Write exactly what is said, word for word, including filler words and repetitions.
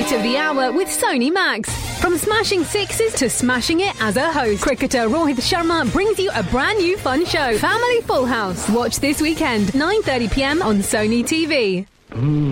Hit of the hour with Sony Max. From smashing sixes to smashing it as a host, cricketer Rohit Sharma brings you a brand new fun show, Family Full House. Watch this weekend, nine thirty p m on Sony T V. Mm.